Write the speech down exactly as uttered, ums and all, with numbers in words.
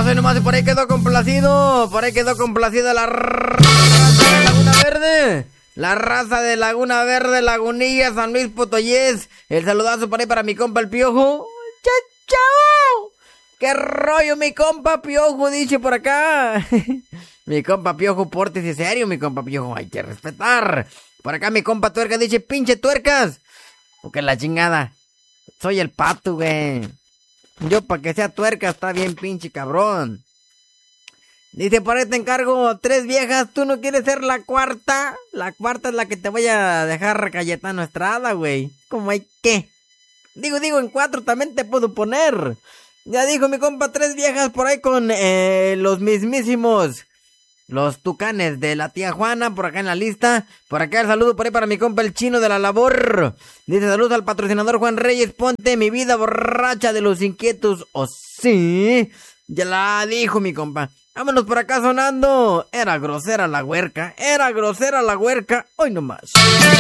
nomás, hoy nomás, y por ahí quedó complacido. Por ahí quedó complacido la raza de Laguna Verde. La raza de Laguna Verde, Lagunilla, San Luis Potosí. El saludazo por ahí para mi compa el Piojo. ¡Chao, chao! ¡Qué rollo, mi compa Piojo! Dice por acá. Mi compa Piojo, pórtese serio, mi compa Piojo. Hay que respetar. Por acá mi compa Tuerca dice, pinche tuercas. Porque la chingada. Soy el pato, güey. Yo pa' que sea tuerca está bien pinche cabrón. Dice, por ahí te encargo tres viejas. ¿Tú no quieres ser la cuarta? La cuarta es la que te voy a dejar Cayetano Estrada, güey. ¿Cómo hay qué? Digo, digo, en cuatro también te puedo poner. Ya dijo mi compa, tres viejas por ahí con eh, los mismísimos... Los Tucanes de la tía Juana, por acá en la lista. Por acá el saludo por ahí para mi compa el Chino de la Labor. Dice, saludos al patrocinador Juan Reyes. Ponte mi vida borracha de los inquietos. ¿O sí? Ya la dijo mi compa. Vámonos por acá sonando. Era grosera la huerca. Era grosera la huerca. Hoy nomás.